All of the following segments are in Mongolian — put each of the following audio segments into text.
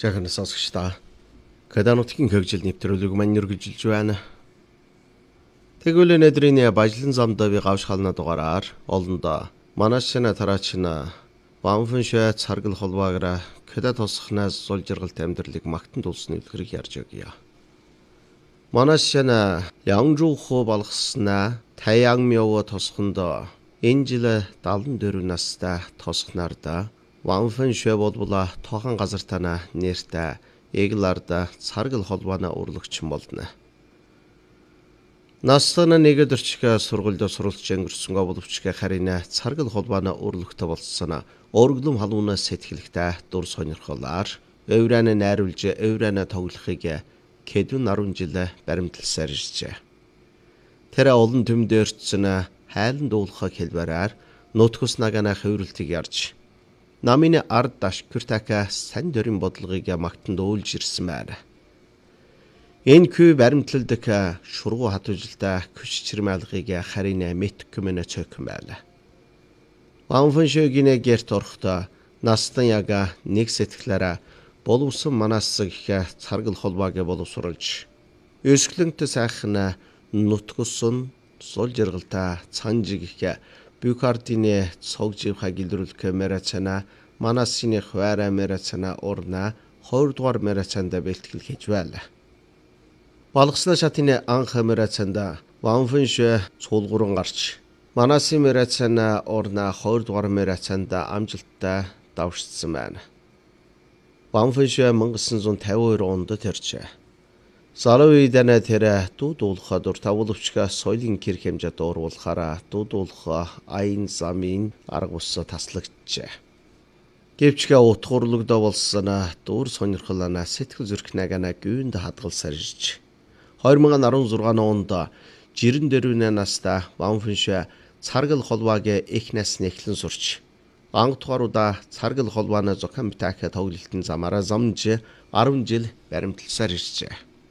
Жаахан сонсогчдаа Каданутгийн хөгжил нэвтрүүлэг маань үргэлжилж байна. Тэгвэл өнөөдрийн бажлан замдаа би гавш хална дугаараар олондоо манашна тараачна ванфэншэ царгал холбаагара када тосхнаас сулжиргалт амьдралыг магтан дулсны үлгэрийг ярьж өгье. Манашна янгжуухо болгоснаа таянмёо тосхондоо энэ жил 74 настай тосхнарда ванфэншэ болбола тохон газар тана нэртэй Эгларда царгал холбооны урлагч болно. Настана нэгэд орчиг сургуульд суралцж өнгөрсөнгөө боловч харина царгал холбооны урлагтай болсон өргөлөм халуунаас сэтгэлхтэй дур сонирхолоор Евраны найруулж Евраны тоглохыг Кэдүн 10 жил баримтласаар иржээ. Тэр олон төмд өртсөн хайлан дуулахыг хэлбэрээр нутгус нагана хөврөлтийг ярьж намын ард дашкүртака сан дөрийн бодлогыг магтан дуулж ирсэн байна. Энэ күй баримтлагдаг шургуу хатуужилтаа күч чирмалгыг харин мэтгэмэн цөөхөн байна. Ванфэншэгийн гэрт орохдоо настан яга нэг сэтгэлээрээ боловсон манаас гэх царгал холбоог боловсруулж өсгөлөнт сайхан нутгусын сул жиргалта цанж гэх Бюкардины цогжихаг илрүүлэх мэрацана манасины хвара мэрацана орна 2 дугаар мэрацанда бэлтгэл хийж байла. Балгасна шатны анх мэрацанда ванфэншэ цуулгуран гарч манасын мэрацана орна 2 дугаар мэрацанда амжилттай давшдсан байна. Ванфэншэ 1952 онд төржээ. Салууидана тэр дуудуулахад дур тавуулвчга соёлын гэр хэмжээд дууруулахаараа дуудуулах айн замын арга ус таслагджээ. Гэвчгээ утгуурлагдаа болсон дур сонирхолоо сэтгэл зүрх нагана гүйнд хадгалсаар ирж 2016 онд 94 настай Ванфэншэ царгал холбоог их насны эхлэн сурч анх дугааруудаа царгал холбооны зохион бүтээх тоглолтын замаараа замж 10 жил баримтласаар иржээ.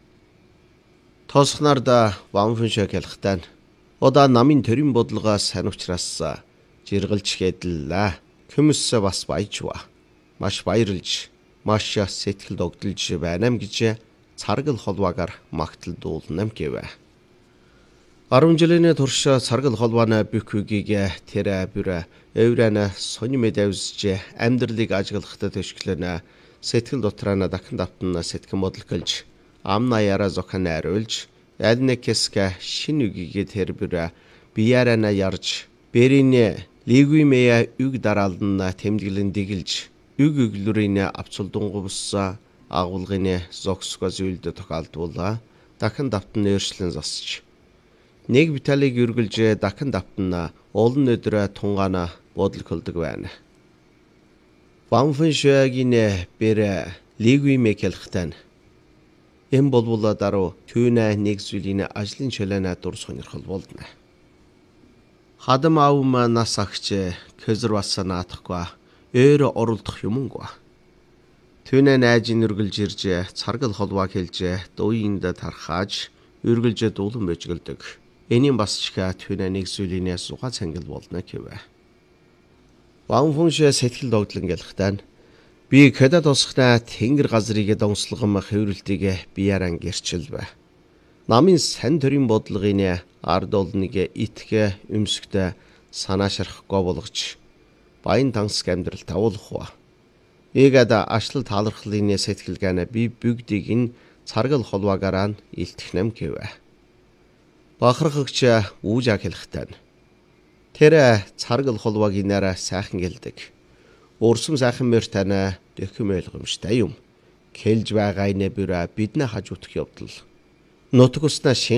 Тосхнарда Ванфэншэ хэлэхтэн удаа намын төрийн бодлогоос санавчраас жиргэлж хэдлээ. Хүмүүсээ бас баяжва. Маш баярлж, маш сэтгэл догдолж байнам гэж царгал холбоогаар магтал дуулнам гэвэ. 10 жилийн турш царгал холбооны бүхүйгийг тэр бүр Еврана сони мэдвсж амьдралыг ажиглахад төшгөлөнө сэтгэл дотраана дахин давтан сэтгэн бодлоголж амна яра зохион найруулж яднекэска шин үгийг тэр бүр биярана ярж берине лигүмэя үг дараална тэмдэглэн дигэлж үг өглөрийн авцулдунгувс агуулгын зогсгоо зүйлд тохиолдвола дахин давтан нэршлэн засч нэг виталийг үргэлж дахин давтан олон өдрө тунгаана бодлоголдог байна. Ванфэншэгийн бэр лигүмэ хэлэхтэн энэ болбола даруй түүнэ нэг зүйлийн ажлын чөлөөнө дур сонирхол болно. Хадам аавма нас агч көзөр басан наатахгүй өөр оролдох юмгүй. Түүнэ найжин үргэлж ирж царгал холбоог хэлж дууинд тархааж үргэлж дуулан бэжгэлдэг. Энийн бас ч түүнэ нэг зүйлийн суга цангил болно гэвэ. Ванфэншэ сэтгэл догдлон гэлэхтэн би када тосхна тэнгэр газрыг донслогом хөврөлтийг бияран гэрчилвэ. Намын сан төрийн бодлогын ард олныг итгэ өмсгтэ санаа шарахгүй болгож баян тансг амьдрал тавуулах ба. Эгада ашлал таалархлын сэтгэлгаана би бүгдийг нь царгал холбоогаар нь илтгэнэм гэвэ. Бахархагч үүжа хэлэхтэн тэр царгал холбоог инаараа сайхан гэлдэг. Урсам сайхан мөр тана дэхэм ойлгомжтой юм. Хэлж байгаа инэ бүрэ биднэ хажуудах явдал. Нутгуснаа